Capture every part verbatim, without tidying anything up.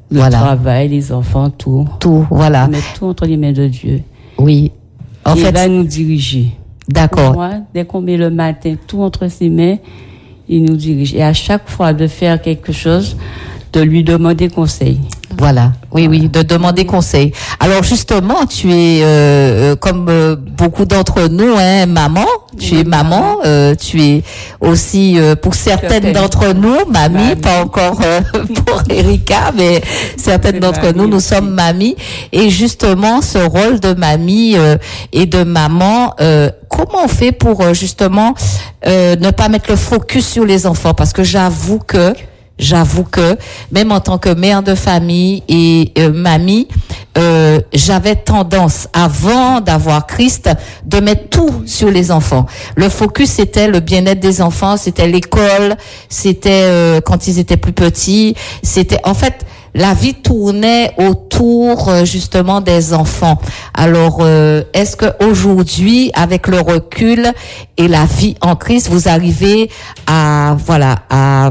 Le voilà. travail, les enfants, tout. Tout, voilà. Mettre tout entre les mains de Dieu. Oui. En il fait, va nous diriger. D'accord. Pour moi, dès qu'on met le matin tout entre ses mains, il nous dirige. Et à chaque fois de faire quelque chose, de lui demander conseil. Voilà, oui, voilà. oui, de demander conseil. Alors justement, tu es euh, comme euh, beaucoup d'entre nous, hein, maman. Tu oui, es maman. Euh, tu es aussi euh, pour certaines d'entre nous, mamie, mamie. Pas encore euh, pour Erika, mais certaines d'entre mamie nous, nous aussi. Sommes mamies. Et justement, ce rôle de mamie euh, et de maman, euh, comment on fait pour euh, justement euh, ne pas mettre le focus sur les enfants? Parce que j'avoue que J'avoue que même en tant que mère de famille et euh, mamie, euh, j'avais tendance, avant d'avoir Christ, de mettre tout sur les enfants. Le focus, c'était le bien-être des enfants, c'était l'école, c'était euh, quand ils étaient plus petits, c'était en fait la vie tournait autour euh, justement des enfants. Alors, euh, est-ce que aujourd'hui, avec le recul et la vie en Christ, vous arrivez à voilà à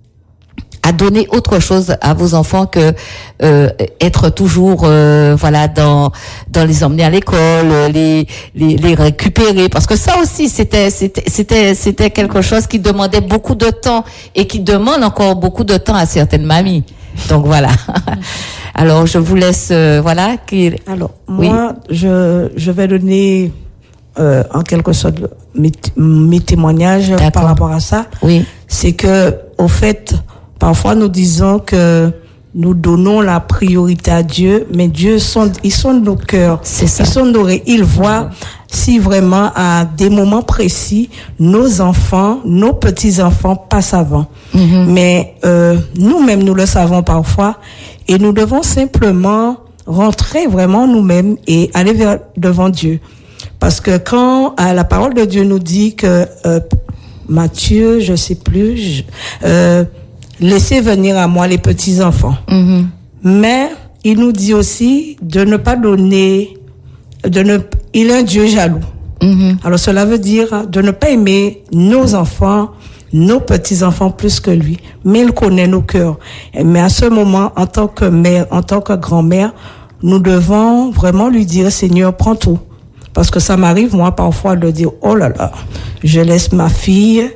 à donner autre chose à vos enfants que euh, être toujours euh, voilà dans dans les emmener à l'école, les les les récupérer, parce que ça aussi c'était c'était c'était c'était quelque chose qui demandait beaucoup de temps et qui demande encore beaucoup de temps à certaines mamies. Donc voilà. Alors je vous laisse euh, voilà qui Alors moi oui. je je vais donner euh, en quelque sorte mes, mes témoignages D'accord. par rapport à ça. Oui. C'est que au fait parfois, nous disons que nous donnons la priorité à Dieu, mais Dieu sonde, il sonde nos cœurs. C'est ça. Il sonde nos oreilles. Il voit si vraiment, à des moments précis, nos enfants, nos petits-enfants passent avant. Mm-hmm. Mais euh, nous-mêmes, nous le savons parfois, et nous devons simplement rentrer vraiment nous-mêmes et aller vers, devant Dieu. Parce que quand euh, la parole de Dieu nous dit que euh, Matthieu, je sais plus, je, euh, laissez venir à moi les petits-enfants. Mm-hmm. Mais il nous dit aussi de ne pas donner, de ne, il est un Dieu jaloux. Mm-hmm. Alors cela veut dire de ne pas aimer nos enfants, nos petits-enfants plus que lui. Mais il connaît nos cœurs. Mais à ce moment, en tant que mère, en tant que grand-mère, nous devons vraiment lui dire, Seigneur, prends tout. Parce que ça m'arrive, moi, parfois, de dire, oh là là, je laisse ma fille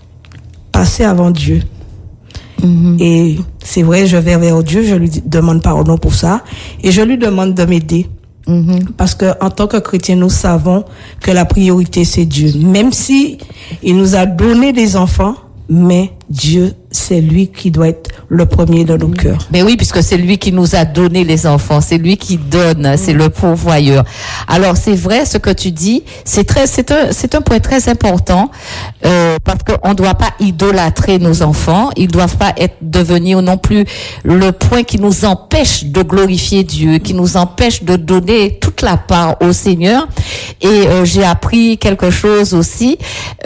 passer avant Dieu. Mm-hmm. Et c'est vrai, je vais vers Dieu, je lui demande pardon pour ça, et je lui demande de m'aider. Mm-hmm. Parce que en tant que chrétiens, nous savons que la priorité c'est Dieu. Même si il nous a donné des enfants, mais Dieu, c'est lui qui doit être le premier de nos cœurs. Mais oui, puisque c'est lui qui nous a donné les enfants, c'est lui qui donne, mmh. c'est le pourvoyeur. Alors c'est vrai ce que tu dis, c'est très, c'est un, c'est un point très important euh, parce qu'on ne doit pas idolâtrer nos enfants, ils doivent pas être devenir non plus le point qui nous empêche de glorifier Dieu, qui nous empêche de donner toute la part au Seigneur. Et euh, j'ai appris quelque chose aussi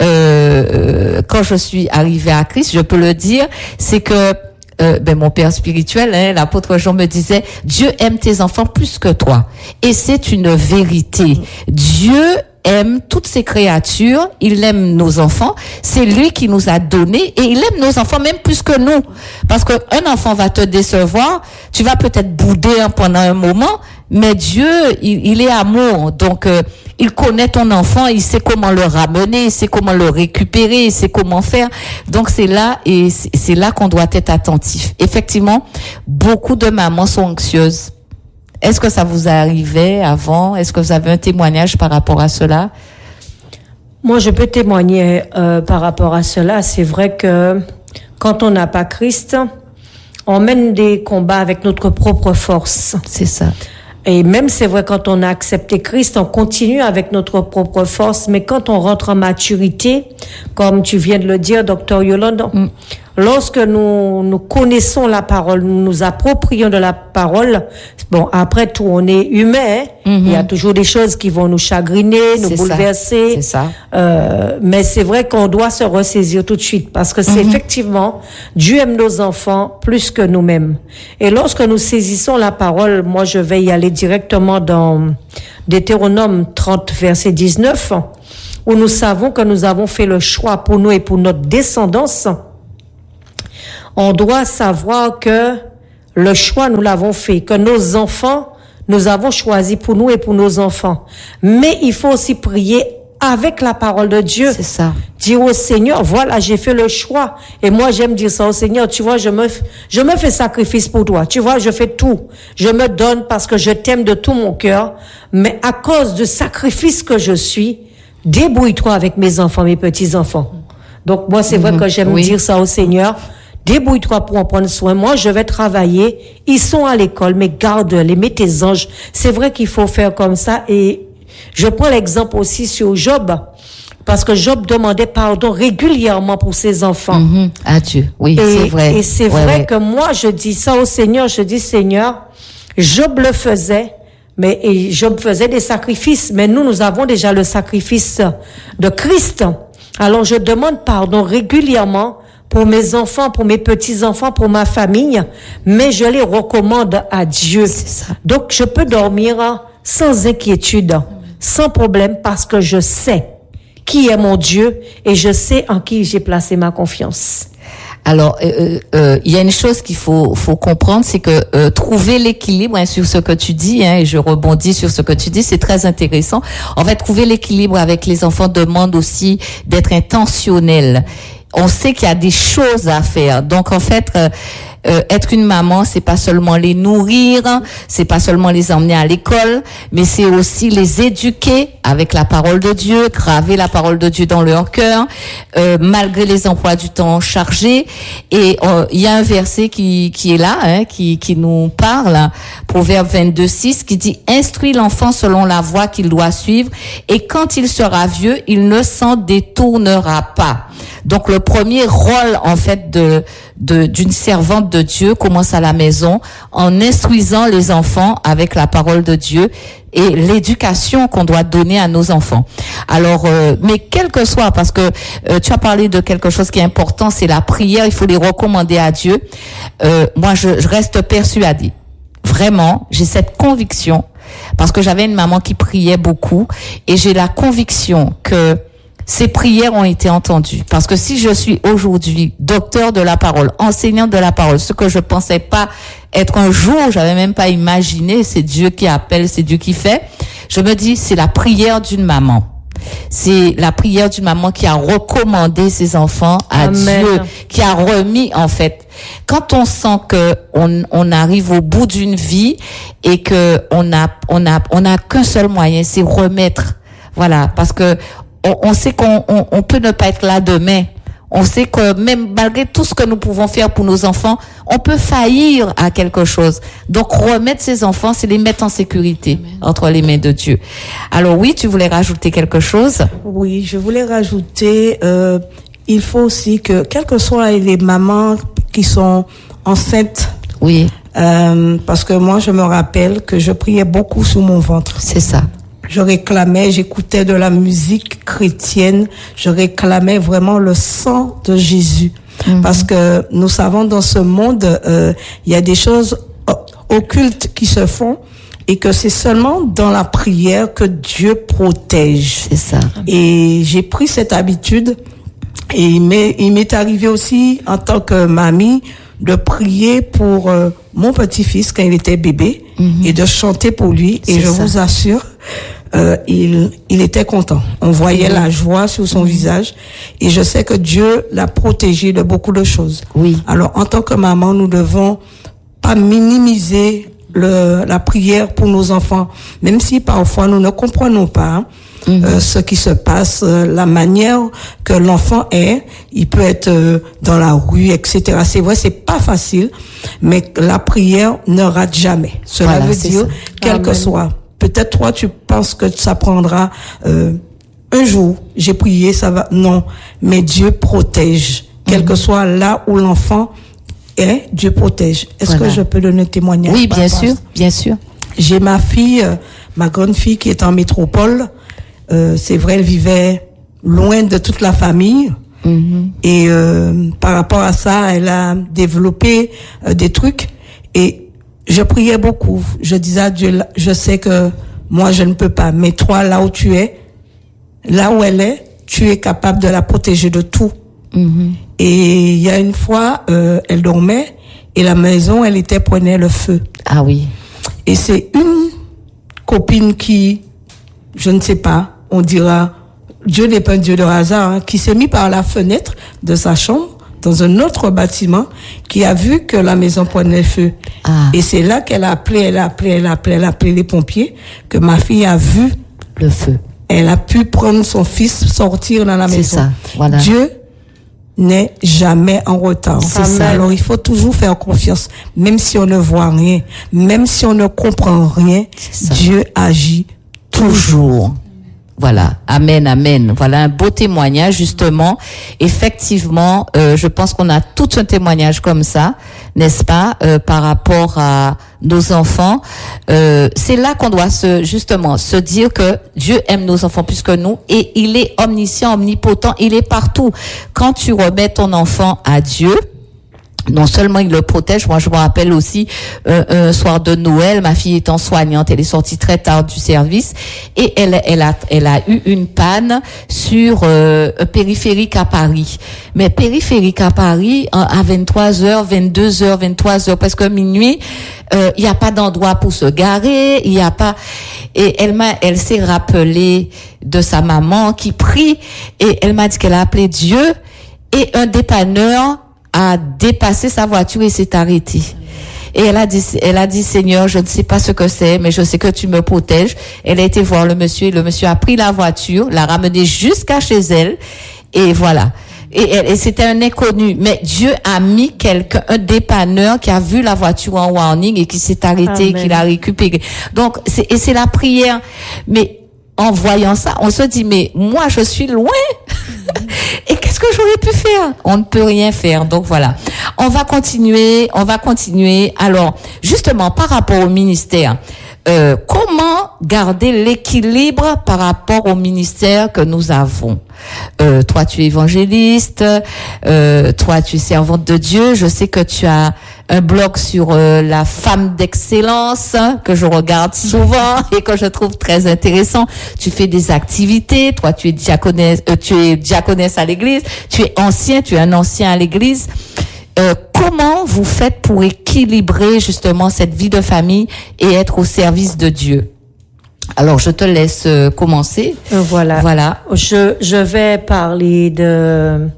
euh, quand je suis arrivée à Christ, je peux le dire, c'est que euh, ben mon père spirituel, hein, l'apôtre Jean me disait, Dieu aime tes enfants plus que toi. Et c'est une vérité. Dieu aime toutes ses créatures, il aime nos enfants, c'est lui qui nous a donné et il aime nos enfants même plus que nous. Parce qu'un enfant va te décevoir, tu vas peut-être bouder hein, pendant un moment, mais Dieu, il, il est amour, donc euh, il connaît ton enfant, il sait comment le ramener, il sait comment le récupérer, il sait comment faire. Donc c'est là et c'est, c'est là qu'on doit être attentif. Effectivement, beaucoup de mamans sont anxieuses. Est-ce que ça vous arrivait avant? Est-ce que vous avez un témoignage par rapport à cela? Moi, je peux témoigner euh, par rapport à cela. C'est vrai que quand on n'a pas Christ, on mène des combats avec notre propre force. C'est ça. Et même c'est vrai, quand on a accepté Christ, on continue avec notre propre force. Mais quand on rentre en maturité, comme tu viens de le dire, docteur Yolande, mm. lorsque nous, nous connaissons la parole, nous nous approprions de la parole, bon, après tout, on est humain, hein? Mm-hmm. Il y a toujours des choses qui vont nous chagriner, nous c'est bouleverser. Ça. C'est ça. Euh, mais c'est vrai qu'on doit se ressaisir tout de suite parce que c'est mm-hmm. effectivement, Dieu aime nos enfants plus que nous-mêmes. Et lorsque nous saisissons la parole, moi je vais y aller directement dans Deutéronome trente, verset dix-neuf, où nous savons que nous avons fait le choix pour nous et pour notre descendance. On doit savoir que le choix, nous l'avons fait, que nos enfants, nous avons choisi pour nous et pour nos enfants. Mais il faut aussi prier avec la parole de Dieu. C'est ça. Dire au Seigneur, voilà, j'ai fait le choix. Et moi, j'aime dire ça au Seigneur. Tu vois, je me, je me fais sacrifice pour toi. Tu vois, je fais tout. Je me donne parce que je t'aime de tout mon cœur. Mais à cause du sacrifice que je suis, débrouille-toi avec mes enfants, mes petits-enfants. Donc, moi, c'est mmh, vrai que j'aime oui. dire ça au Seigneur. Débrouille-toi pour en prendre soin. Moi, je vais travailler. Ils sont à l'école, mais garde-les, mets tes anges. C'est vrai qu'il faut faire comme ça. Et je prends l'exemple aussi sur Job, parce que Job demandait pardon régulièrement pour ses enfants. Mm-hmm. À Dieu, oui, et, c'est vrai. Et c'est ouais, vrai ouais. que moi, je dis ça au Seigneur. Je dis, Seigneur, Job le faisait, mais et Job faisait des sacrifices. Mais nous, nous avons déjà le sacrifice de Christ. Alors, je demande pardon régulièrement pour mes enfants, pour mes petits-enfants, pour ma famille, mais je les recommande à Dieu. C'est ça. Donc, je peux dormir sans inquiétude, sans problème, parce que je sais qui est mon Dieu et je sais en qui j'ai placé ma confiance. Alors, euh, euh, il y a une chose qu'il faut faut comprendre, c'est que euh, trouver l'équilibre hein, sur ce que tu dis, hein, et je rebondis sur ce que tu dis, c'est très intéressant. En fait, trouver l'équilibre avec les enfants demande aussi d'être intentionnel. On sait qu'il y a des choses à faire. Donc, en fait, euh, euh, être une maman, c'est pas seulement les nourrir, c'est pas seulement les emmener à l'école, mais c'est aussi les éduquer avec la parole de Dieu, graver la parole de Dieu dans leur cœur, euh, malgré les emplois du temps chargés. Et euh, il y a un verset qui qui est là, hein, qui qui nous parle, Proverbe vingt-deux six, qui dit: instruis l'enfant selon la voie qu'il doit suivre, et quand il sera vieux, il ne s'en détournera pas. Donc le premier rôle en fait de de d'une servante de Dieu commence à la maison en instruisant les enfants avec la parole de Dieu et l'éducation qu'on doit donner à nos enfants. Alors euh, mais quel que soit, parce que euh, tu as parlé de quelque chose qui est important, c'est la prière, il faut les recommander à Dieu. Euh, moi je, je reste persuadée. Vraiment, j'ai cette conviction parce que j'avais une maman qui priait beaucoup et j'ai la conviction que ces prières ont été entendues. Parce que si je suis aujourd'hui docteur de la parole, enseignante de la parole, ce que je pensais pas être un jour, j'avais même pas imaginé, c'est Dieu qui appelle, c'est Dieu qui fait. Je me dis, c'est la prière d'une maman. C'est la prière d'une maman qui a recommandé ses enfants à Amen. Dieu, qui a remis, en fait. Quand on sent que on, on arrive au bout d'une vie et que on a, on a, on a qu'un seul moyen, c'est remettre. Voilà. Parce que On, on sait qu'on on, on peut ne pas être là demain. On sait que même malgré tout ce que nous pouvons faire pour nos enfants, on peut faillir à quelque chose. Donc remettre ces enfants, c'est les mettre en sécurité Amen. Entre les mains de Dieu. Alors oui, tu voulais rajouter quelque chose? Oui, je voulais rajouter, euh, il faut aussi que, quelles que soient les mamans qui sont enceintes, oui, euh, parce que moi je me rappelle que je priais beaucoup sous mon ventre. C'est ça. Je réclamais, j'écoutais de la musique chrétienne, je réclamais vraiment le sang de Jésus. Mm-hmm. Parce que nous savons dans ce monde, euh, il y a des choses occultes qui se font et que c'est seulement dans la prière que Dieu protège. C'est ça. Et j'ai pris cette habitude et il m'est, il m'est arrivé aussi en tant que mamie de prier pour euh, mon petit-fils quand il était bébé mm-hmm. et de chanter pour lui. C'est et je ça. Vous assure, Euh, il, il était content. On voyait mmh. la joie sur son mmh. visage. Et je sais que Dieu l'a protégé de beaucoup de choses. Oui. Alors, en tant que maman, nous devons pas minimiser le, la prière pour nos enfants. Même si parfois nous ne comprenons pas hein, mmh. euh, ce qui se passe, euh, la manière que l'enfant est. Il peut être euh, dans la rue, et cetera. C'est vrai, c'est pas facile. Mais la prière ne rate jamais. Cela voilà, veut dire, ça. quel Amen. Que soit. Peut-être toi, tu penses que ça prendra euh, un jour. J'ai prié, ça va. Non, mais Dieu protège. Mm-hmm. Quel que soit là où l'enfant est, Dieu protège. Est-ce voilà. que je peux donner un témoignage? Oui, bien sûr, bien sûr. J'ai ma fille, euh, ma grande fille qui est en métropole. Euh, c'est vrai, elle vivait loin de toute la famille. Mm-hmm. Et euh, par rapport à ça, elle a développé euh, des trucs. Et je priais beaucoup. Je disais à Dieu, je sais que moi, je ne peux pas. Mais toi, là où tu es, là où elle est, tu es capable de la protéger de tout. Mm-hmm. Et il y a une fois, euh, elle dormait et la maison, elle était prenait le feu. Ah oui. Et c'est une copine qui, je ne sais pas, on dira, Dieu n'est pas un Dieu de hasard, hein, qui s'est mis par la fenêtre de sa chambre dans un autre bâtiment, qui a vu que la maison prenait feu. Ah. Et c'est là qu'elle a appelé, elle a appelé, elle a appelé, elle a appelé les pompiers, que ma fille a vu le feu. Elle a pu prendre son fils, sortir dans la C'est maison. ça, voilà. Dieu n'est jamais en retard. C'est ça. Alors il faut toujours faire confiance, même si on ne voit rien, même si on ne comprend rien, Dieu agit toujours. Voilà, amen, amen. Voilà un beau témoignage justement. Effectivement, euh, je pense qu'on a tout un témoignage comme ça, n'est-ce pas, euh, par rapport à nos enfants. Euh, c'est là qu'on doit se justement se dire que Dieu aime nos enfants plus que nous et il est omniscient, omnipotent, il est partout. Quand tu remets ton enfant à Dieu, non seulement il le protège, moi je me rappelle aussi euh, un soir de Noël, ma fille étant soignante, elle est sortie très tard du service et elle elle a elle a eu une panne sur euh, un périphérique à Paris. Mais périphérique à Paris à vingt-trois heures, vingt-deux heures, vingt-trois heures, presque minuit, euh, il y a pas d'endroit pour se garer, il y a pas et elle m'a elle s'est rappelée de sa maman qui prie et elle m'a dit qu'elle a appelé Dieu et un dépanneur a dépassé sa voiture et s'est arrêtée. Et elle a dit, elle a dit, Seigneur, je ne sais pas ce que c'est, mais je sais que tu me protèges. Elle a été voir le monsieur et le monsieur a pris la voiture, l'a ramenée jusqu'à chez elle. Et voilà. Et, et, et c'était un inconnu. Mais Dieu a mis quelqu'un, un dépanneur qui a vu la voiture en warning et qui s'est arrêté, qui l'a récupéré. Donc, c'est, et c'est la prière. Mais, en voyant ça, on se dit, mais moi, je suis loin. Et qu'est-ce que j'aurais pu faire? On ne peut rien faire. Donc voilà. On va continuer, on va continuer. Alors, justement, par rapport au ministère, euh, comment garder l'équilibre par rapport au ministère que nous avons? Euh, toi, tu es évangéliste, euh, toi, tu es servante de Dieu. Je sais que tu as un blog sur euh, la femme d'excellence, hein, que je regarde souvent et que je trouve très intéressant. Tu fais des activités. Toi, tu es diaconesse, euh, tu es diaconesse à l'église. Tu es ancien, tu es un ancien à l'église. Euh, comment vous faites pour équilibrer justement cette vie de famille et être au service de Dieu? Alors, je te laisse euh, commencer. Voilà. Voilà. Je, je vais parler de,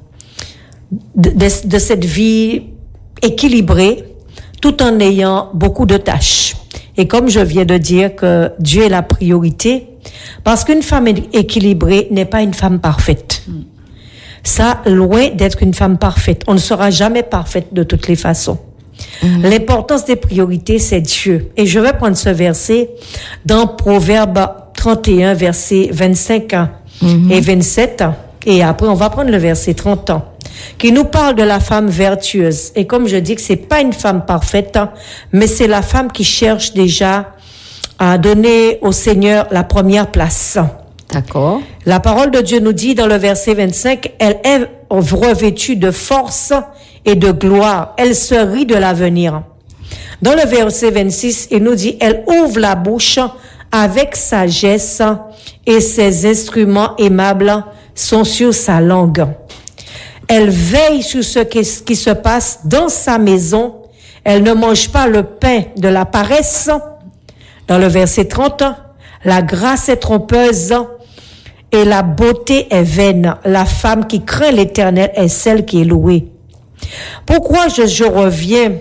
de, de, de cette vie équilibrée tout en ayant beaucoup de tâches. Et comme je viens de dire que Dieu est la priorité, parce qu'une femme équilibrée n'est pas une femme parfaite. Mm. Ça, loin d'être une femme parfaite. On ne sera jamais parfaite de toutes les façons. Mmh. L'importance des priorités, c'est Dieu. Et je vais prendre ce verset dans Proverbe trente et un, versets vingt-cinq mmh. et vingt-sept. Et après, on va prendre le verset trente, qui nous parle de la femme vertueuse. Et comme je dis que c'est pas une femme parfaite, mais c'est la femme qui cherche déjà à donner au Seigneur la première place. D'accord. La parole de Dieu nous dit dans le verset vingt-cinq, elle est revêtue de force et de gloire. Elle se rit de l'avenir. Dans le verset vingt-six, il nous dit, elle ouvre la bouche avec sagesse et ses instruments aimables sont sur sa langue. Elle veille sur ce qui se passe dans sa maison. Elle ne mange pas le pain de la paresse. Dans le verset trente, la grâce est trompeuse et la beauté est vaine. La femme qui craint l'Éternel est celle qui est louée. Pourquoi je, je reviens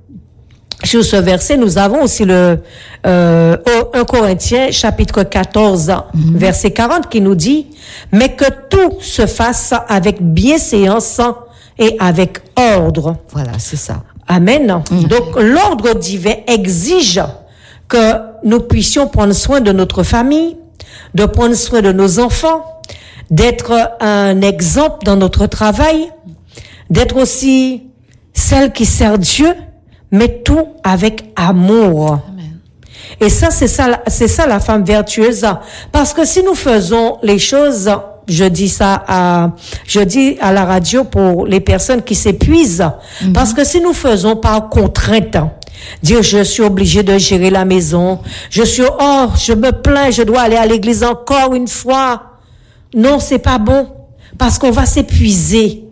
sur ce verset? Nous avons aussi le euh, un Corinthiens chapitre quatorze, mm-hmm. verset quarante qui nous dit « Mais que tout se fasse avec bienséance et avec ordre. » Voilà, c'est ça. Amen. Mm-hmm. Donc, l'ordre divin exige que nous puissions prendre soin de notre famille, de prendre soin de nos enfants, d'être un exemple dans notre travail, d'être aussi celle qui sert Dieu, mais tout avec amour. Amen. Et ça, c'est ça, c'est ça la femme vertueuse. Parce que si nous faisons les choses, je dis ça à, je dis à la radio pour les personnes qui s'épuisent, mm-hmm. parce que si nous faisons par contrainte, dire je suis obligé de gérer la maison, je suis, oh, je me plains, je dois aller à l'église encore une fois. Non, c'est pas bon. Parce qu'on va s'épuiser.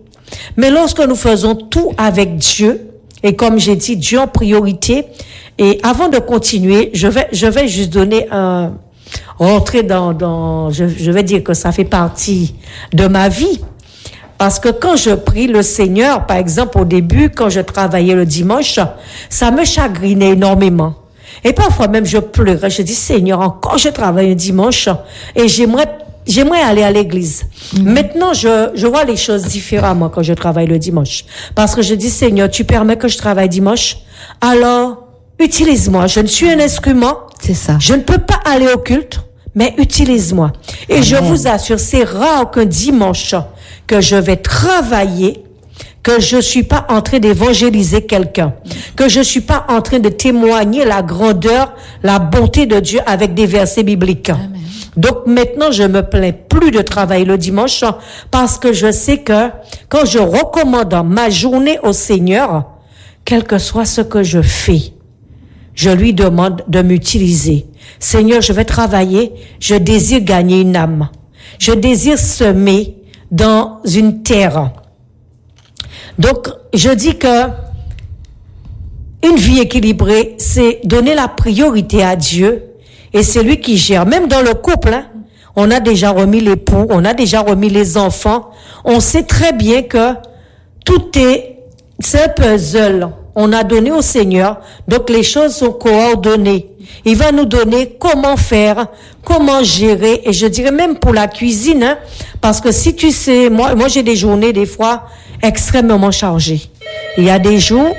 Mais lorsque nous faisons tout avec Dieu, et comme j'ai dit, Dieu en priorité, et avant de continuer, je vais, je vais juste donner un, rentrer dans, dans, je, je vais dire que ça fait partie de ma vie. Parce que quand je prie le Seigneur, par exemple, au début, quand je travaillais le dimanche, ça me chagrinait énormément. Et parfois même, je pleurais. Je dis, Seigneur, encore je travaille un dimanche et j'aimerais, j'aimerais aller à l'église. Mm-hmm. Maintenant, je, je vois les choses différemment quand je travaille le dimanche. Parce que je dis, Seigneur, tu permets que je travaille dimanche? Alors, utilise-moi. Je ne suis un instrument. C'est ça. Je ne peux pas aller au culte, mais utilise-moi. Et Amen. Je vous assure, c'est rare qu'un dimanche que je vais travailler, que je suis pas en train d'évangéliser quelqu'un, que je suis pas en train de témoigner la grandeur, la bonté de Dieu avec des versets bibliques. Amen. Donc maintenant, je me plains plus de travailler le dimanche parce que je sais que quand je recommande ma journée au Seigneur, quel que soit ce que je fais, je lui demande de m'utiliser. Seigneur, je vais travailler, je désire gagner une âme. Je désire semer dans une terre. Donc, je dis que une vie équilibrée, c'est donner la priorité à Dieu et c'est lui qui gère. Même dans le couple, hein, on a déjà remis l'époux, on a déjà remis les enfants. On sait très bien que tout est, c'est un puzzle. On a donné au Seigneur, donc les choses sont coordonnées. Il va nous donner comment faire, comment gérer, et je dirais même pour la cuisine, hein, parce que si tu sais, moi, moi j'ai des journées des fois extrêmement chargées. Il y a des jours.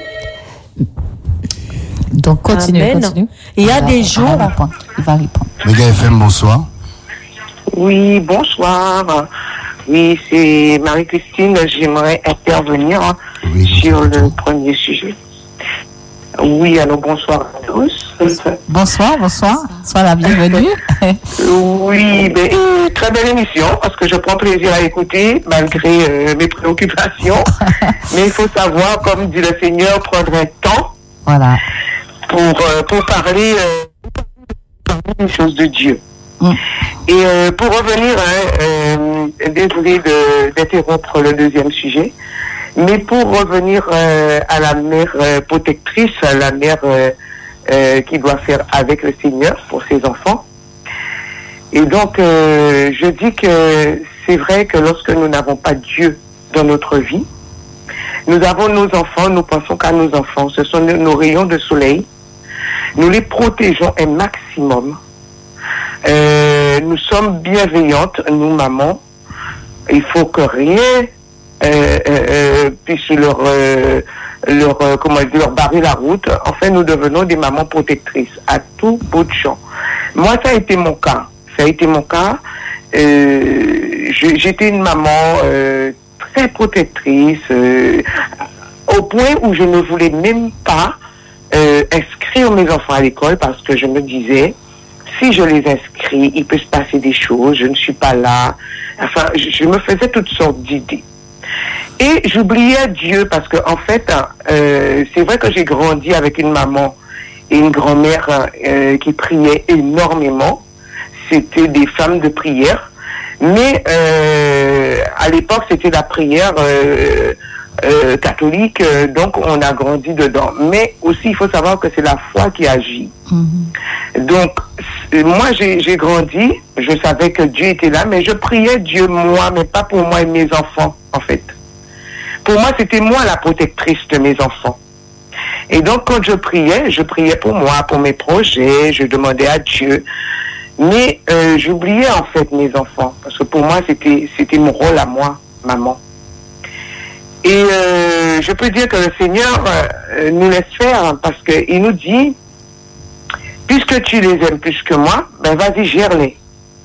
Donc continue, Amen. continue. Il y a il des va, jours. Il va répondre. Il va répondre. Méga F M, bonsoir. Oui, bonsoir. Oui, c'est Marie-Christine. J'aimerais intervenir oui, sur le premier sujet. Oui, alors bonsoir à tous. Bonsoir, bonsoir. Sois la bienvenue. Oui, ben, très belle émission parce que je prends plaisir à écouter malgré euh, mes préoccupations. Mais il faut savoir, comme dit le Seigneur, prendre un temps voilà. pour, euh, pour parler euh, des choses de Dieu. Mm. Et euh, pour revenir, hein, euh, désolé de, d'interrompre le deuxième sujet, mais pour revenir euh, à la mère euh, protectrice, à la mère euh, euh, qui doit faire avec le Seigneur pour ses enfants. Et donc, euh, je dis que c'est vrai que lorsque nous n'avons pas Dieu dans notre vie, nous avons nos enfants, nous pensons qu'à nos enfants, ce sont nos rayons de soleil. Nous les protégeons un maximum. Euh, nous sommes bienveillantes, nous, mamans. Il faut que rien euh, euh, puisse leur, euh, leur, euh, comment dire, leur barrer la route. Enfin, nous devenons des mamans protectrices à tout bout de champ. Moi, ça a été mon cas. Ça a été mon cas. Euh, je, j'étais une maman euh, très protectrice, euh, au point où je ne voulais même pas euh, inscrire mes enfants à l'école parce que je me disais, si je les inscris, il peut se passer des choses, je ne suis pas là. Enfin, je, je me faisais toutes sortes d'idées. Et j'oubliais Dieu parce que, en fait, euh, c'est vrai que j'ai grandi avec une maman et une grand-mère euh, qui priaient énormément. C'était des femmes de prière. Mais euh, à l'époque, c'était la prière euh, euh, catholique, euh, donc on a grandi dedans. Mais aussi, il faut savoir que c'est la foi qui agit. Mm-hmm. Donc, moi, j'ai, j'ai grandi, je savais que Dieu était là, mais je priais Dieu, moi, mais pas pour moi et mes enfants, en fait. Pour moi, c'était moi la protectrice de mes enfants. Et donc, quand je priais, je priais pour moi, pour mes projets, je demandais à Dieu. Mais euh, j'oubliais en fait mes enfants, parce que pour moi, c'était, c'était mon rôle à moi, maman. Et euh, je peux dire que le Seigneur euh, nous laisse faire, hein, parce qu'il nous dit, puisque tu les aimes plus que moi, ben vas-y, gère-les.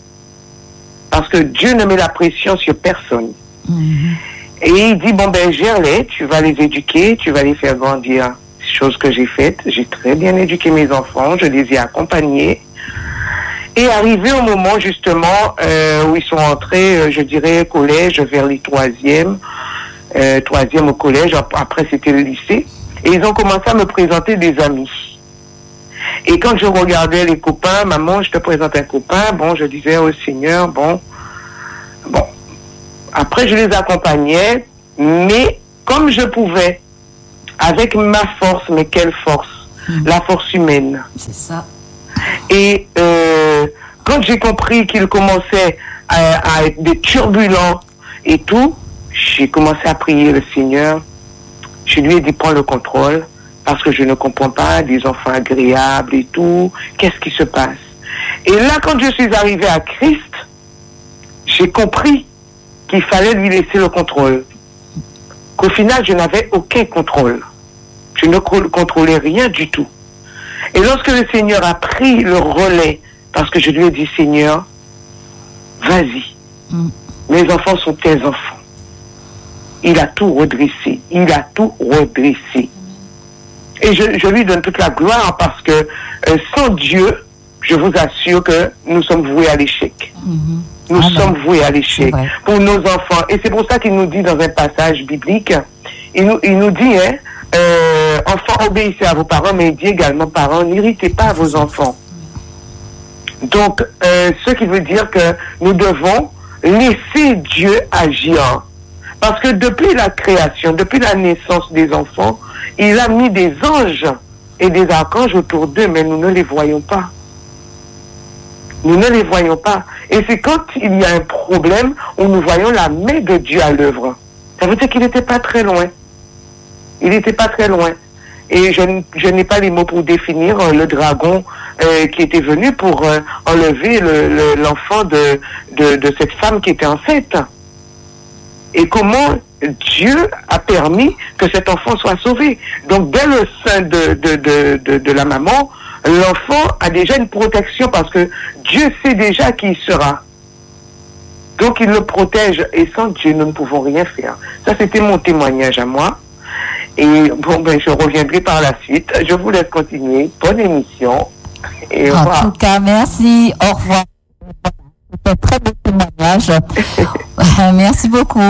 Parce que Dieu ne met la pression sur personne. Mm-hmm. Et il dit, bon ben gère-les, tu vas les éduquer, tu vas les faire grandir. Chose que j'ai faite, j'ai très bien éduqué mes enfants, je les ai accompagnés. Et arrivé au moment justement euh, où ils sont entrés, euh, je dirais, collège, vers les troisièmes, euh, troisième au collège, après c'était le lycée, et ils ont commencé à me présenter des amis. Et quand je regardais les copains, maman, je te présente un copain, bon, je disais au Seigneur, bon, bon. Après, je les accompagnais, mais comme je pouvais, avec ma force, mais quelle force? Mmh. La force humaine. C'est ça. Et euh, quand j'ai compris qu'il commençait à, à être des turbulents et tout, j'ai commencé à prier le Seigneur. Je lui ai dit, prends le contrôle, parce que je ne comprends pas, des enfants agréables et tout, qu'est-ce qui se passe? Et là, quand je suis arrivé à Christ, j'ai compris qu'il fallait lui laisser le contrôle. Qu'au final, je n'avais aucun contrôle. Je ne contrôlais rien du tout. Et lorsque le Seigneur a pris le relais, parce que je lui ai dit, Seigneur, vas-y, mm. mes enfants sont tes enfants. Il a tout redressé. Il a tout redressé. Et je, je lui donne toute la gloire parce que euh, sans Dieu, je vous assure que nous sommes voués à l'échec. Mm-hmm. Nous ah sommes non. voués à l'échec pour nos enfants. Et c'est pour ça qu'il nous dit dans un passage biblique, il nous, il nous dit, hein, euh, enfants, obéissez à vos parents, mais il dit également, parents, n'irritez pas vos enfants. Donc, euh, ce qui veut dire que nous devons laisser Dieu agir. Parce que depuis la création, depuis la naissance des enfants, il a mis des anges et des archanges autour d'eux, mais nous ne les voyons pas. Nous ne les voyons pas. Et c'est quand il y a un problème où nous voyons la main de Dieu à l'œuvre. Ça veut dire qu'il n'était pas très loin. Il n'était pas très loin. Et je, je n'ai pas les mots pour définir euh, le dragon euh, qui était venu pour euh, enlever le, le, l'enfant de, de, de cette femme qui était enceinte. Et comment Dieu a permis que cet enfant soit sauvé. Donc, dès le sein de, de, de, de, de la maman, l'enfant a déjà une protection parce que Dieu sait déjà qui il sera. Donc, il le protège. Et sans Dieu, nous ne pouvons rien faire. Ça, c'était mon témoignage à moi. Et bon, ben, je reviendrai par la suite. Je vous laisse continuer. Bonne émission. Et en voilà. tout cas, merci. Au revoir. C'est un très beau témoignage. Merci beaucoup.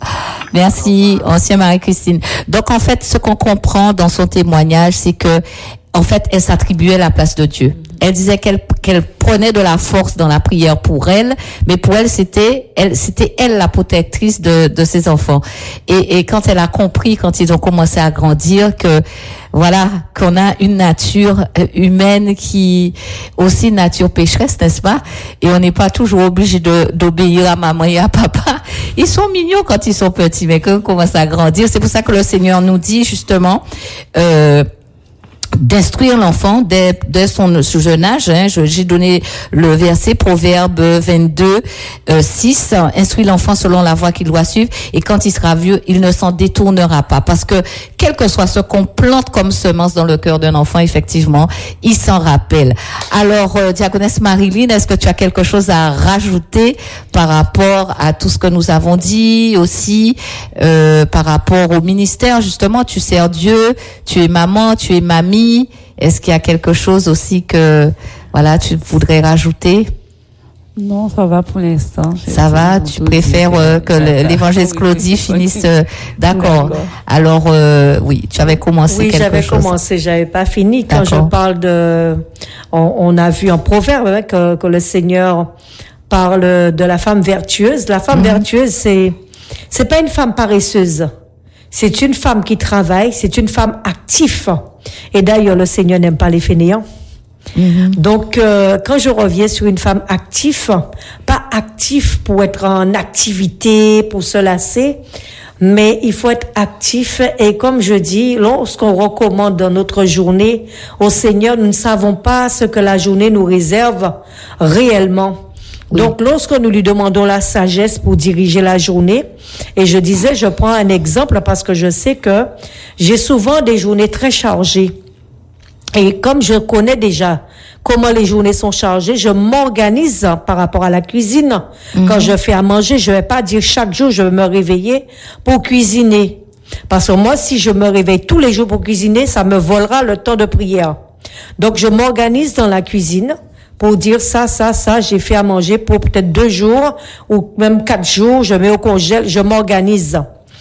Merci, ancienne Marie-Christine. Donc, en fait, ce qu'on comprend dans son témoignage, c'est que, en fait, elle s'attribuait la place de Dieu. Elle disait qu'elle, qu'elle prenait de la force dans la prière pour elle, mais pour elle, c'était elle, c'était elle la protectrice de, de ses enfants. Et, et quand elle a compris, quand ils ont commencé à grandir, que, voilà, qu'on a une nature humaine qui, aussi nature pécheresse, n'est-ce pas? Et on n'est pas toujours obligé de, d'obéir à maman et à papa. Ils sont mignons quand ils sont petits, mais quand on commence à grandir, c'est pour ça que le Seigneur nous dit, justement, euh, d'instruire l'enfant dès, dès son jeune âge. Hein. Je, j'ai donné le verset Proverbe vingt-deux, euh, six. Instruis l'enfant selon la voie qu'il doit suivre, et quand il sera vieux, il ne s'en détournera pas. Parce que quel que soit ce qu'on plante comme semence dans le cœur d'un enfant, effectivement, il s'en rappelle. Alors, euh, diaconesse Marilyn, est-ce que tu as quelque chose à rajouter par rapport à tout ce que nous avons dit aussi, euh, par rapport au ministère? Justement, tu sers Dieu, tu es maman, tu es mamie. Est-ce qu'il y a quelque chose aussi que, voilà, tu voudrais rajouter? Non, ça va pour l'instant. Ça va, tu préfères euh, que le, l'évangéliste Claudie finisse, euh, d'accord. d'accord. Alors, euh, oui, tu avais commencé oui, quelque chose. Oui, j'avais commencé, j'avais pas fini. Quand d'accord. je parle de, on, on a vu en Proverbe hein, que, que le Seigneur parle de la femme vertueuse. La femme mm-hmm. vertueuse, c'est, c'est pas une femme paresseuse. C'est une femme qui travaille, c'est une femme active. Et d'ailleurs, le Seigneur n'aime pas les fainéants. Mm-hmm. Donc, euh, quand je reviens sur une femme active, pas active pour être en activité, pour se lasser, mais il faut être actif. Et comme je dis, lorsqu'on recommande dans notre journée au Seigneur, nous ne savons pas ce que la journée nous réserve réellement. Oui. Donc, lorsque nous lui demandons la sagesse pour diriger la journée, et je disais, je prends un exemple parce que je sais que j'ai souvent des journées très chargées. Et comme je connais déjà comment les journées sont chargées, je m'organise par rapport à la cuisine. Mm-hmm. Quand je fais à manger, je vais pas dire chaque jour je vais me réveiller pour cuisiner. Parce que moi, si je me réveille tous les jours pour cuisiner, ça me volera le temps de prière. Donc, je m'organise dans la cuisine pour dire ça, ça, ça, j'ai fait à manger pour peut-être deux jours ou même quatre jours, je mets au congèle, je m'organise.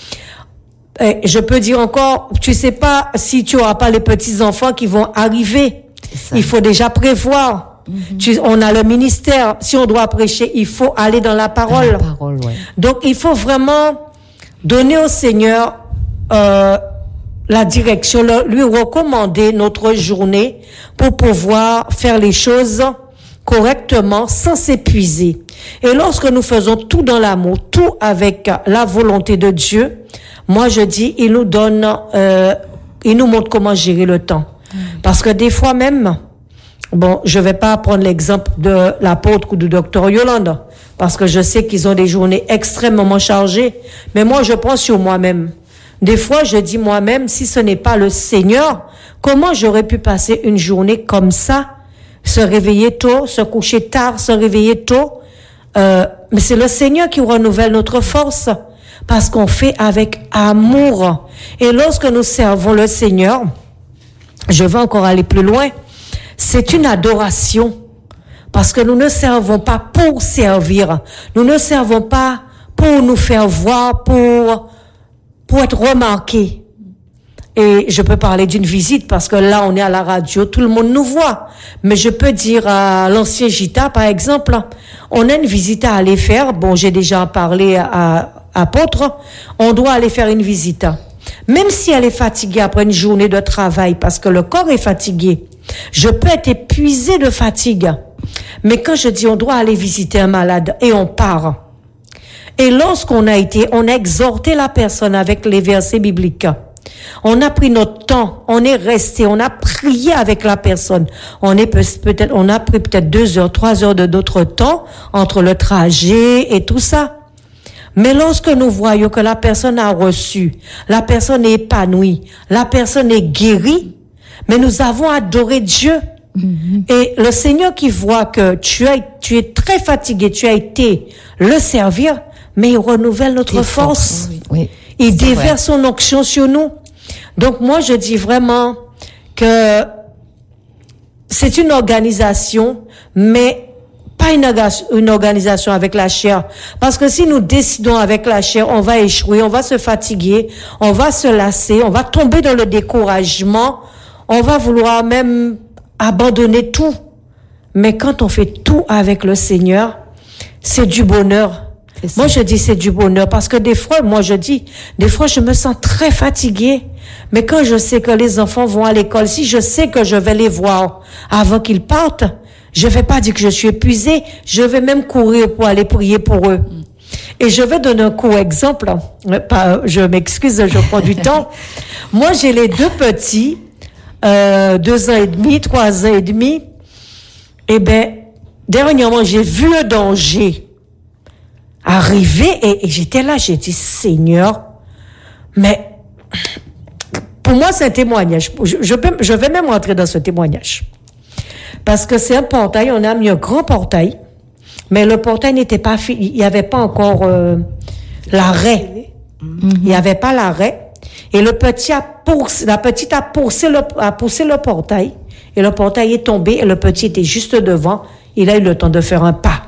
Et je peux dire encore, tu sais pas si tu auras pas les petits-enfants qui vont arriver. Il faut déjà prévoir. Mm-hmm. Tu, on a le ministère. Si on doit prêcher, il faut aller dans la parole. La parole, ouais. Donc, il faut vraiment donner au Seigneur euh, la direction, le, lui recommander notre journée pour pouvoir faire les choses correctement sans s'épuiser. Et lorsque nous faisons tout dans l'amour, tout avec la volonté de Dieu, moi je dis, il nous donne, euh, il nous montre comment gérer le temps. Mmh. Parce que des fois même, bon, je vais pas prendre l'exemple de l'apôtre ou du docteur Yolande, parce que je sais qu'ils ont des journées extrêmement chargées, mais moi je prends sur moi-même. Des fois, je dis moi-même, si ce n'est pas le Seigneur, comment j'aurais pu passer une journée comme ça, se réveiller tôt, se coucher tard, se réveiller tôt. Euh, mais c'est le Seigneur qui renouvelle notre force, parce qu'on fait avec amour. Et lorsque nous servons le Seigneur, je vais encore aller plus loin, c'est une adoration, parce que nous ne servons pas pour servir, nous ne servons pas pour nous faire voir, pour pour être remarqués. Et je peux parler d'une visite parce que là, on est à la radio, tout le monde nous voit. Mais je peux dire à l'ancien Gita, par exemple, on a une visite à aller faire. Bon, j'ai déjà parlé à Apôtre. On doit aller faire une visite. Même si elle est fatiguée après une journée de travail, parce que le corps est fatigué, je peux être épuisée de fatigue. Mais quand je dis on doit aller visiter un malade et on part, et lorsqu'on a été, on a exhorté la personne avec les versets bibliques. On a pris notre temps, on est resté, on a prié avec la personne. On est peut-être, on a pris peut-être deux heures, trois heures de notre temps entre le trajet et tout ça. Mais lorsque nous voyons que la personne a reçu, la personne est épanouie, la personne est guérie, mais nous avons adoré Dieu. Mm-hmm. Et le Seigneur qui voit que tu as, tu es très fatigué, tu as été le servir, mais il renouvelle notre Des force. Oui, oui. Il déverse son onction sur nous. Donc moi, je dis vraiment que c'est une organisation, mais pas une, une organisation avec la chair. Parce que si nous décidons avec la chair, on va échouer, on va se fatiguer, on va se lasser, on va tomber dans le découragement, on va vouloir même abandonner tout. Mais quand on fait tout avec le Seigneur, c'est du bonheur. Moi, je dis c'est du bonheur parce que des fois, moi, je dis, des fois, je me sens très fatiguée. Mais quand je sais que les enfants vont à l'école, si je sais que je vais les voir avant qu'ils partent, je vais pas dire que je suis épuisée. Je vais même courir pour aller prier pour eux. Et je vais donner un court exemple. Je m'excuse, je prends du temps. Moi, j'ai les deux petits, euh, deux ans et demi, trois ans et demi. Eh ben, dernièrement, j'ai vu le danger arrivé et, et j'étais là, j'ai dit Seigneur, mais pour moi c'est un témoignage. Je, je, peux, je vais même rentrer dans ce témoignage parce que c'est un portail. On a mis un grand portail, mais le portail n'était pas fini. Il n'y avait pas encore euh, l'arrêt. Mm-hmm. Il n'y avait pas l'arrêt. Et le petit a poussé, la petite a poussé le, a poussé le portail et le portail est tombé et le petit était juste devant. Il a eu le temps de faire un pas.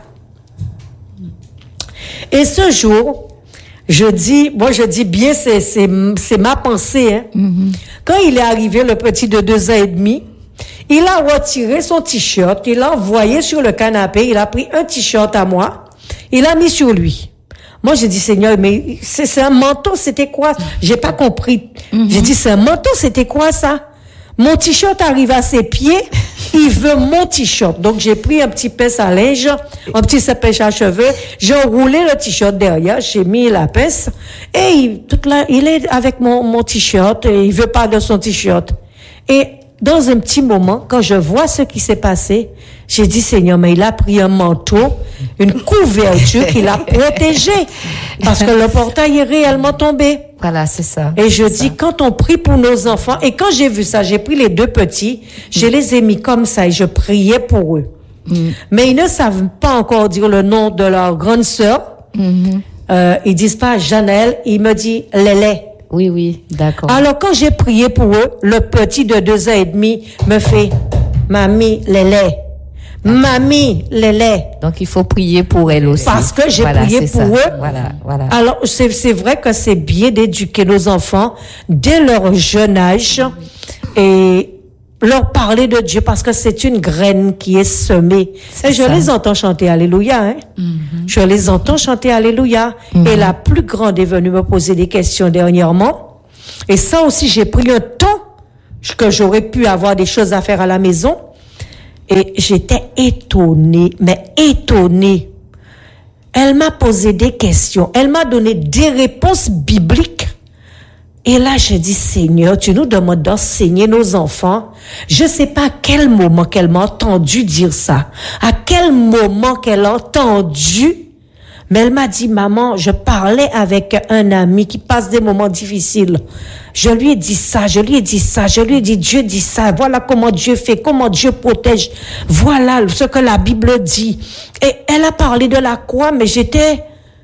Et ce jour, je dis, moi je dis bien, c'est, c'est, c'est ma pensée, hein. Mm-hmm. Quand il est arrivé, le petit de deux ans et demi, il a retiré son t-shirt, il l'a envoyé sur le canapé, il a pris un t-shirt à moi, il l'a mis sur lui. Moi, j'ai dit, Seigneur, mais c'est, c'est un manteau, c'était quoi? J'ai pas compris. Mm-hmm. J'ai dit, c'est un manteau, c'était quoi ça? Mon t-shirt arrive à ses pieds, il veut mon t-shirt. Donc, j'ai pris un petit pince à linge, un petit pince à cheveux, j'ai enroulé le t-shirt derrière, j'ai mis la pince, et il, toute la, il est avec mon, mon t-shirt, et il veut pas de son t-shirt. Et dans un petit moment, quand je vois ce qui s'est passé, j'ai dit, Seigneur, mais il a pris un manteau, une couverture qui l'a protégé. Parce que le portail est réellement tombé. Voilà, c'est ça. Et je dis, ça. Quand on prie pour nos enfants, et quand j'ai vu ça, j'ai pris les deux petits, je mm. les ai mis comme ça et je priais pour eux. Mm. Mais ils ne savent pas encore dire le nom de leur grande sœur. Mm-hmm. Euh, ils disent pas Janelle, il me dit Lélé. Oui, oui, d'accord. Alors, quand j'ai prié pour eux, le petit de deux ans et demi me fait, Mamie, Lélé. Mamie, Lélé. Donc, il faut prier pour elle aussi. Parce que j'ai voilà, prié pour ça. eux. Voilà, voilà. Alors, c'est, c'est vrai que c'est bien d'éduquer nos enfants dès leur jeune âge. Et leur parler de Dieu parce que c'est une graine qui est semée. Et je ça. les entends chanter Alléluia. Hein? Mm-hmm. Je les entends chanter Alléluia. Mm-hmm. Et la plus grande est venue me poser des questions dernièrement. Et ça aussi, j'ai pris un temps que j'aurais pu avoir des choses à faire à la maison. Et j'étais étonnée, mais étonnée. Elle m'a posé des questions. Elle m'a donné des réponses bibliques. Et là, je dis, Seigneur, tu nous demandes d'enseigner nos enfants. Je ne sais pas à quel moment qu'elle m'a entendu dire ça. À quel moment qu'elle a entendu. Mais elle m'a dit, maman, je parlais avec un ami qui passe des moments difficiles. Je lui ai dit ça, je lui ai dit ça, je lui ai dit, Dieu dit ça. Voilà comment Dieu fait, comment Dieu protège. Voilà ce que la Bible dit. Et elle a parlé de la croix, mais j'étais...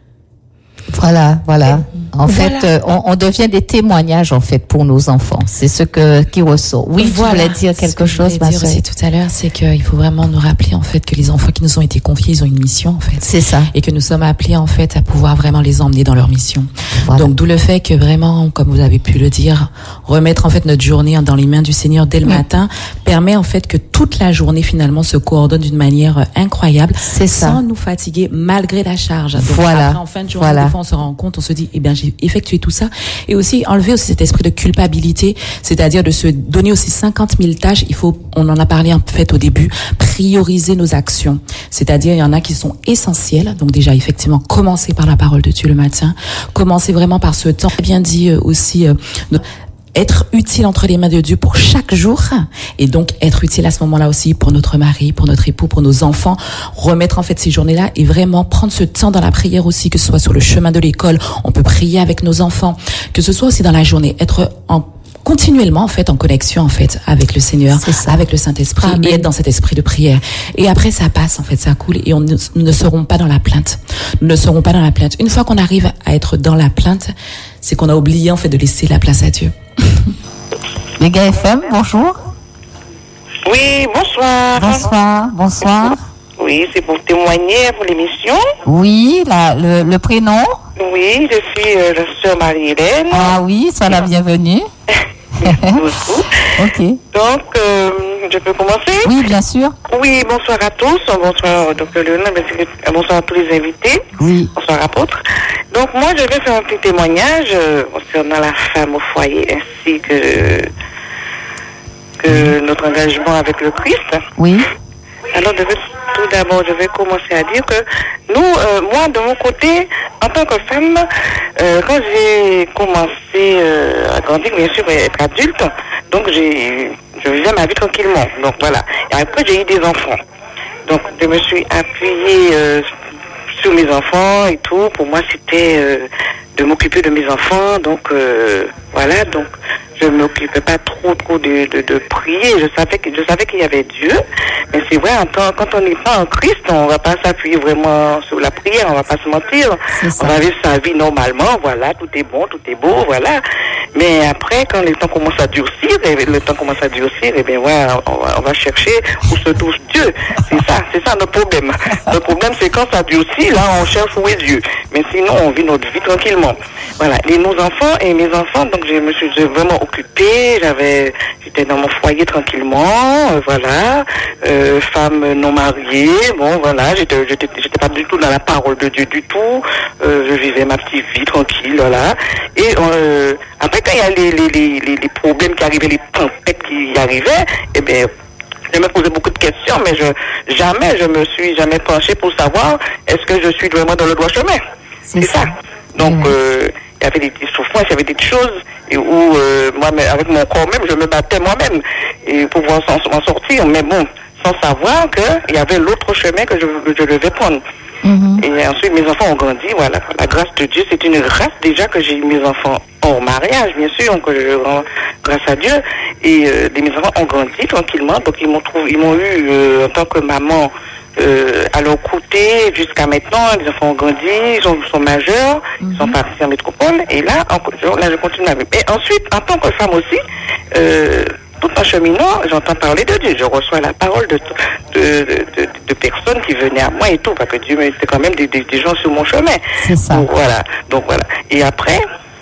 Voilà, voilà. En Voilà. fait, euh, on, on devient des témoignages en fait pour nos enfants. C'est ce que qui ressort. Oui, Voilà. tu voulais dire quelque Ce que chose, je ma voulais dire soeur. aussi tout à l'heure, c'est qu'il faut vraiment nous rappeler en fait que les enfants qui nous ont été confiés, ils ont une mission en fait. C'est ça. Et que nous sommes appelés en fait à pouvoir vraiment les emmener dans leur mission. Voilà. Donc d'où le fait que vraiment, comme vous avez pu le dire, remettre en fait notre journée dans les mains du Seigneur dès le Oui. matin permet en fait que toute la journée finalement se coordonne d'une manière incroyable, C'est ça. sans nous fatiguer malgré la charge. Donc Voilà. après en fin de journée, Voilà. des fois on se rend compte, on se dit eh bien j'ai effectué tout ça, et aussi enlever aussi cet esprit de culpabilité, c'est-à-dire de se donner aussi cinquante mille tâches. Il faut, on en a parlé en fait au début, prioriser nos actions. C'est-à-dire il y en a qui sont essentielles. Donc déjà effectivement commencer par la parole de Dieu le matin, commencer vraiment par ce temps. Bien dit euh, aussi. Euh, de, être utile entre les mains de Dieu pour chaque jour, et donc être utile à ce moment-là aussi pour notre mari, pour notre époux, pour nos enfants, remettre en fait ces journées-là et vraiment prendre ce temps dans la prière aussi, que ce soit sur le chemin de l'école, on peut prier avec nos enfants, que ce soit aussi dans la journée, être en continuellement en fait en connexion en fait avec le Seigneur, avec le Saint-Esprit, Amen. et être dans cet esprit de prière. Et après ça passe en fait, ça coule, et on ne, nous ne serons pas dans la plainte. Nous ne serons pas dans la plainte. Une fois qu'on arrive à être dans la plainte, c'est qu'on a oublié en fait de laisser la place à Dieu. Les gars F M, bonjour. Oui, bonsoir. Bonsoir, bonsoir. Oui, c'est pour témoigner pour l'émission. Oui, la, le, le prénom. Oui, je suis euh, la sœur Marie-Hélène. Ah oui, sois la bienvenue. Beaucoup. Ok. Donc, euh, je peux commencer? Oui, bien sûr. Oui, bonsoir à tous. Bonsoir, docteur Léonard. Bonsoir à tous les invités. Oui. Bonsoir, apôtre. Donc, moi, je vais faire un petit témoignage euh, concernant la femme au foyer ainsi que, que notre engagement avec le Christ. Oui. Alors, je vais, tout d'abord, je vais commencer à dire que nous, euh, moi, de mon côté, en tant que femme, euh, quand j'ai commencé euh, à grandir, bien sûr, être adulte, donc j'ai, je vivais ma vie tranquillement. Donc voilà. Et après, j'ai eu des enfants. Donc, je me suis appuyée euh, sur mes enfants et tout. Pour moi, c'était euh, de m'occuper de mes enfants. Donc, euh, voilà. Donc, je ne m'occupais pas trop, trop de, de, de prier. Je savais que, je savais qu'il y avait Dieu. Mais c'est vrai, en tant, quand on n'est pas en Christ, on ne va pas s'appuyer vraiment sur la prière. On ne va pas se mentir. On va vivre sa vie normalement. Voilà, tout est bon, tout est beau, voilà. Mais après, quand le temps commence à durcir, et le temps commence à durcir, et bien, ouais, on va, on va chercher où se trouve Dieu. C'est ça, c'est ça notre problème. Notre problème, c'est quand ça durcit, là, on cherche où est Dieu. Mais sinon, on vit notre vie tranquillement. Voilà. Et nos enfants et mes enfants, donc, je me suis vraiment occupée. J'avais, j'étais dans mon foyer tranquillement, euh, voilà. Euh, femme non mariée, bon, voilà. J'étais, j'étais, j'étais pas du tout dans la parole de Dieu du tout. Euh, je vivais ma petite vie tranquille, voilà. Et, euh, après, quand il y a les, les, les, les, les problèmes qui arrivaient, les tempêtes qui arrivaient, eh bien, je me posais beaucoup de questions, mais je, jamais, je me suis jamais penchée pour savoir est-ce que je suis vraiment dans le droit chemin. C'est ça. Donc, mmh. euh, il y avait des, des souffrances, il y avait des choses et où, euh, moi, avec mon corps même, je me battais moi-même et pour pouvoir s'en, m'en sortir. Mais bon, sans savoir qu'il y avait l'autre chemin que je, que je devais prendre. Mmh. Et ensuite, mes enfants ont grandi, voilà. La grâce de Dieu, c'est une grâce déjà que j'ai eu mes enfants hors mariage, bien sûr, que je rends grâce à Dieu. Et euh, mes enfants ont grandi tranquillement, donc ils m'ont trouvé, ils m'ont eu euh, en tant que maman euh, à leur côté jusqu'à maintenant. Les enfants ont grandi, ils sont, sont majeurs, mmh. ils sont partis en métropole. Et là, en, là, je continue à vivre. Et ensuite, en tant que femme aussi, euh, tout en cheminant, j'entends parler de Dieu. Je reçois la parole de, de, de, de, de personnes qui venaient à moi et tout, parce que Dieu mettait quand même des, des, des gens sur mon chemin. C'est ça. Donc, voilà. Donc voilà. Et après,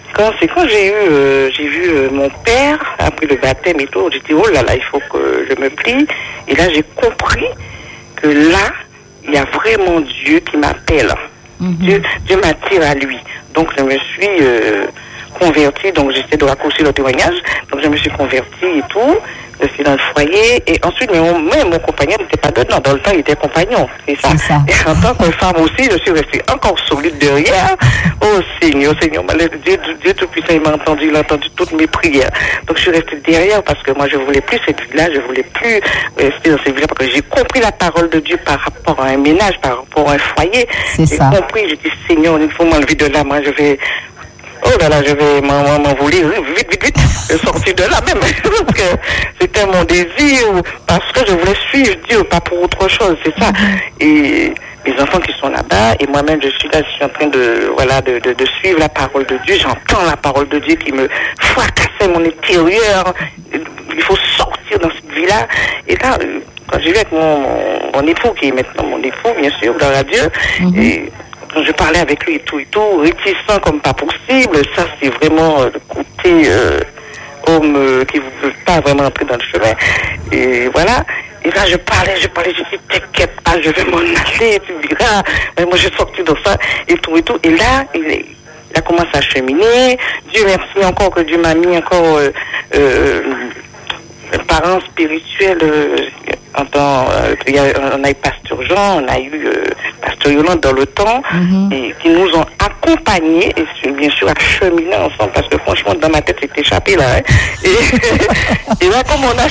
quand c'est quand j'ai eu euh, j'ai vu euh, mon père après le baptême et tout, j'ai dit oh là là, il faut que je me plie. Et là j'ai compris que là il y a vraiment Dieu qui m'appelle. Mm-hmm. Dieu, Dieu m'attire à lui. Donc je me suis euh, convertie, donc j'essaie de raccrocher le témoignage. Donc je me suis convertie et tout. Je suis dans le foyer et ensuite mais mon, même mon compagnon n'était pas dedans. Dans le temps il était compagnon, c'est ça. C'est ça. Et en tant que femme aussi, je suis restée encore solide derrière. Oh Seigneur, Seigneur, Dieu, Dieu Tout-Puissant, il m'a entendu, il a entendu toutes mes prières. Donc je suis restée derrière parce que moi je voulais plus cette vie-là, je voulais plus rester dans cette vie-là parce que j'ai compris la parole de Dieu par rapport à un ménage, par rapport à un foyer. C'est j'ai ça. compris, j'ai dit Seigneur, il faut m'enlever de là, moi je vais. Oh là là, je vais m'envoler vite, vite, vite, sortir de là même. Parce que c'était mon désir, parce que je voulais suivre Dieu, pas pour autre chose, c'est ça. Et mes enfants qui sont là-bas, et moi-même je suis là, je suis en train de, voilà, de, de, de suivre la parole de Dieu. J'entends la parole de Dieu qui me fracassait mon intérieur. Il faut sortir dans cette vie-là. Et là, quand j'ai vu avec mon, mon, mon époux, qui est maintenant mon époux, bien sûr, gloire à Dieu, mm-hmm. et quand je parlais avec lui et tout et tout, réticent comme pas possible, ça c'est vraiment euh, le côté euh, homme euh, qui ne veut pas vraiment entrer dans le chemin. Et voilà. Et là je parlais, je parlais, je dis t'inquiète pas, je vais m'en aller, tu verras. Mais moi je suis sortie de ça et tout et tout. Et là, il, il a commencé à cheminer. Dieu merci encore que Dieu m'a mis encore euh, euh, un parent spirituel. Euh, En temps, euh, il y a, on a eu Pasteur Jean, on a eu euh, Pasteur Yolande dans le temps, mm-hmm. et qui nous ont accompagnés et bien sûr à cheminer ensemble parce que franchement dans ma tête c'était échappé là. Hein. Et, et là comme on a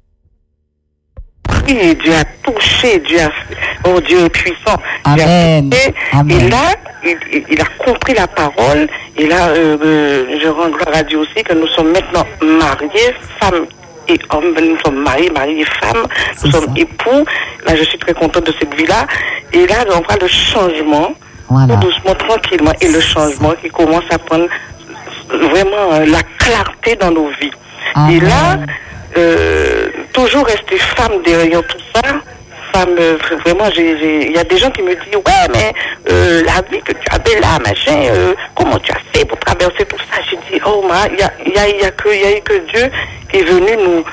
prié, Dieu a touché, Dieu a, oh Dieu est puissant. Amen. Dieu a touché, Amen. Et là il, il, il a compris la parole et là euh, euh, je rends gloire à Dieu aussi que nous sommes maintenant mariés, femmes et hommes, nous sommes mariés, mariés et femmes, nous sommes ça. Époux. Là, je suis très contente de cette vie-là. Et là, on voit le changement, voilà. Tout doucement, tranquillement, et le changement qui commence à prendre vraiment euh, la clarté dans nos vies. Amen. Et là, euh, toujours rester femme derrière tout ça. Femme, euh, vraiment, il y a des gens qui me disent, ouais, mais euh, la vie que tu avais là, machin, euh, comment tu as fait pour traverser tout ça? J'ai dit, oh, il y a, y a, y a que, y a que Dieu qui est venu nous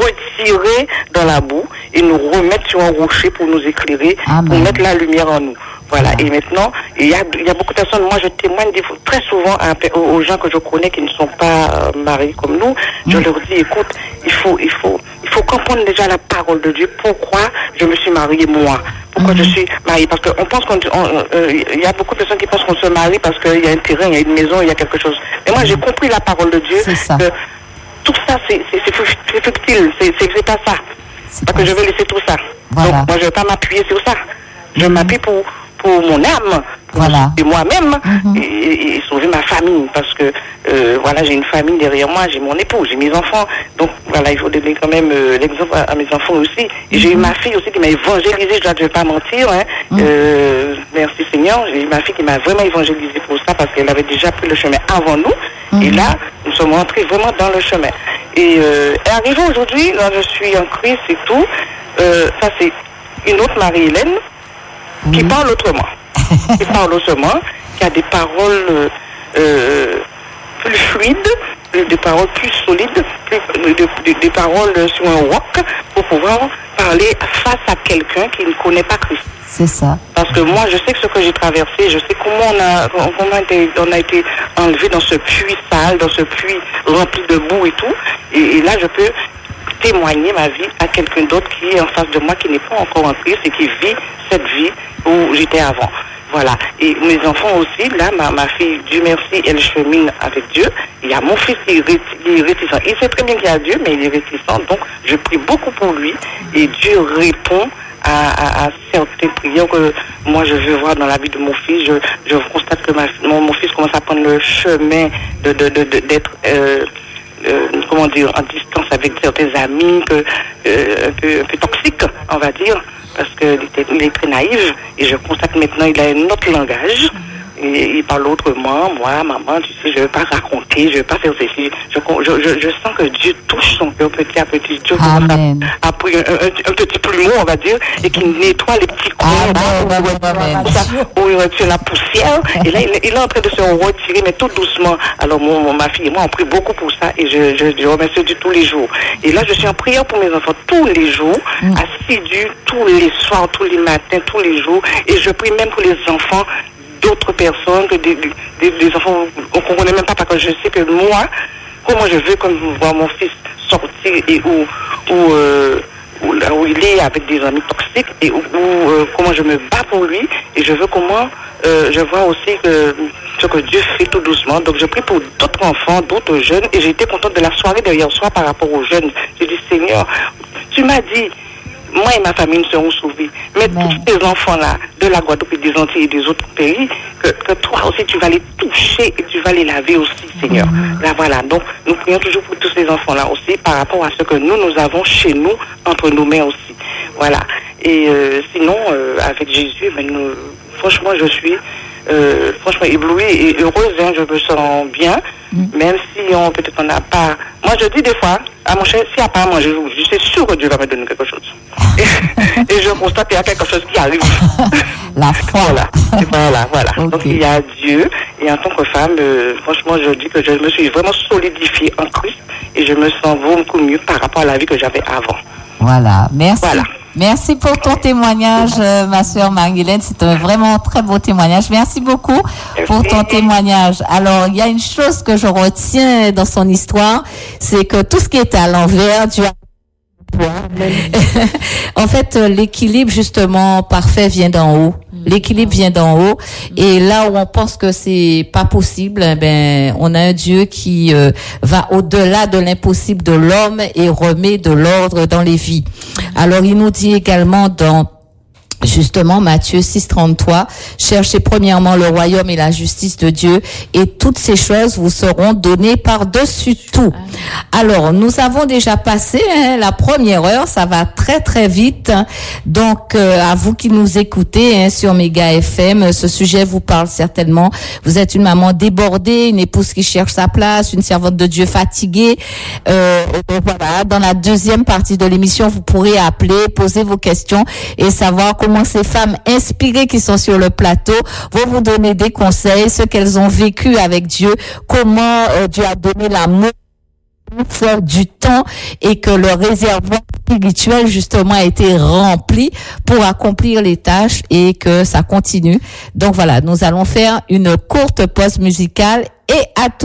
retirer dans la boue et nous remettre sur un rocher pour nous éclairer, Amen. Pour mettre la lumière en nous. Voilà. Et maintenant, il y a, y a beaucoup de personnes, moi je témoigne des, très souvent à, aux gens que je connais qui ne sont pas euh, mariés comme nous, mmh. je leur dis, écoute, il faut, il faut, il faut comprendre déjà la parole de Dieu. Pourquoi je me suis mariée moi? Pourquoi mmh. je suis mariée? Parce qu'on pense qu'on, euh, il y a beaucoup de personnes qui pensent qu'on se marie parce qu'il y a un terrain, il y a une maison, il y a quelque chose. Mais moi, j'ai compris la parole de Dieu. C'est ça. Que tout ça, c'est, c'est, c'est futile, c'est, c'est, c'est pas ça. C'est parce que je vais laisser tout ça. Voilà. Donc, moi, je ne vais pas m'appuyer sur ça. Je mmh. m'appuie pour, pour mon âme, pour voilà. sauver moi-même mmh. et, et, et sauver ma famille. Parce que, euh, voilà, j'ai une famille derrière moi, j'ai mon époux, j'ai mes enfants. Donc, voilà, il faut donner quand même euh, l'exemple à, à mes enfants aussi. Et mmh. j'ai eu ma fille aussi qui m'a évangélisée, je ne vais pas mentir. Hein. Mmh. Euh, merci Seigneur. J'ai eu ma fille qui m'a vraiment évangélisée pour ça parce qu'elle avait déjà pris le chemin avant nous. Mmh. Et là, nous sommes rentrés vraiment dans le chemin. Et, euh, et arrivé aujourd'hui, là, je suis en Christ et tout. Euh, ça, c'est une autre Marie-Hélène mmh. qui parle autrement. qui parle autrement, qui a des paroles euh, euh, plus fluides, des paroles plus solides, plus, de, de, des paroles sur un roc pour pouvoir parler face à quelqu'un qui ne connaît pas Christ. C'est ça. Parce que moi, je sais que ce que j'ai traversé, je sais comment on a, comment on a été, on a été enlevé dans ce puits sale, dans ce puits rempli de boue et tout. Et, et là, je peux témoigner ma vie à quelqu'un d'autre qui est en face de moi, qui n'est pas encore en Christ et qui vit cette vie où j'étais avant. Voilà. Et mes enfants aussi, là, ma, ma fille, Dieu merci, elle chemine avec Dieu. Il y a mon fils qui est, ré, qui est réticent. Il sait très bien qu'il y a Dieu, mais il est réticent. Donc, je prie beaucoup pour lui. Et Dieu répond à, à, à certaines prières que moi, je veux voir dans la vie de mon fils. Je, je constate que ma, mon, mon fils commence à prendre le chemin de, de, de, de, d'être... Euh, Euh, comment dire, en distance avec certains amis, que, euh, un, peu, un peu toxiques, on va dire, parce qu'il est, il est très naïf, et je constate maintenant qu'il a un autre langage, et il parle autrement. Moi, maman, tu sais, je ne veux pas raconter, je ne veux pas faire ceci. Je, je, je, je sens que Dieu touche son cœur petit à petit. Dieu Amen. a, a pris un, un, un petit plumeau, on va dire, et qui nettoie les petits coins. Amen. Amen. Où il retire la poussière. Et là, il, il est en train de se retirer, mais tout doucement. Alors, mon, ma fille et moi, on prie beaucoup pour ça, et je, je, je remercie Dieu tous les jours. Et là, je suis en prière pour mes enfants tous les jours, mm. assidus, tous les soirs, tous les matins, tous les jours. Et je prie même pour les enfants d'autres personnes, que des, des, des enfants qu'on ne connaît même pas, parce que je sais que moi, comment je veux comme voir mon fils sortir et où, où, euh, où, là où il est avec des amis toxiques, et où, où euh, comment je me bats pour lui, et je veux comment euh, je vois aussi que ce que Dieu fait tout doucement. Donc je prie pour d'autres enfants, d'autres jeunes, et j'ai été contente de la soirée d'hier soir par rapport aux jeunes. J'ai dit, Seigneur, tu m'as dit, moi et ma famille nous serons sauvés. Mais Amen. Tous ces enfants-là, de la Guadeloupe et des Antilles et des autres pays, que, que toi aussi tu vas les toucher et tu vas les laver aussi, Seigneur. Mmh. Là voilà, donc nous prions toujours pour tous ces enfants-là aussi, par rapport à ce que nous, nous avons chez nous, entre nos mains aussi. Voilà. Et euh, sinon, euh, avec Jésus, ben, nous, franchement, je suis euh, franchement éblouie et heureuse, hein, je me sens bien, mmh. même si on peut-être on n'a pas... Moi, je dis des fois, à mon cher, s'il n'y a pas à manger, je, je suis sûr que Dieu va me donner quelque chose. et, et je constate qu'il y a quelque chose qui arrive. La foi. Voilà, voilà, voilà. Okay. Donc, il y a Dieu. Et en tant que femme, euh, franchement, je dis que je me suis vraiment solidifiée en Christ et je me sens beaucoup mieux par rapport à la vie que j'avais avant. Voilà, merci. Voilà. Merci pour ton témoignage, euh, ma sœur Marie-Hélène. C'est un vraiment très beau témoignage. Merci beaucoup pour ton témoignage. Alors, il y a une chose que je retiens dans son histoire, c'est que tout ce qui est à l'envers, Dieu a... En fait, l'équilibre justement parfait vient d'en haut. L'équilibre vient d'en haut, et là où on pense que c'est pas possible, ben on a un Dieu qui euh, va au-delà de l'impossible de l'homme et remet de l'ordre dans les vies. Alors il nous dit également dans justement Matthieu six trente-trois, cherchez premièrement le royaume et la justice de Dieu, et toutes ces choses vous seront données par-dessus tout. Alors, nous avons déjà passé hein, la première heure, ça va très très vite. Donc, euh, à vous qui nous écoutez hein, sur Méga F M, ce sujet vous parle certainement. Vous êtes une maman débordée, une épouse qui cherche sa place, une servante de Dieu fatiguée. Euh, voilà, dans la deuxième partie de l'émission, vous pourrez appeler, poser vos questions et savoir comment Comment ces femmes inspirées qui sont sur le plateau vont vous donner des conseils, ce qu'elles ont vécu avec Dieu, comment euh, Dieu a donné l'amour du temps et que le réservoir spirituel justement a été rempli pour accomplir les tâches et que ça continue. Donc voilà, nous allons faire une courte pause musicale et à tout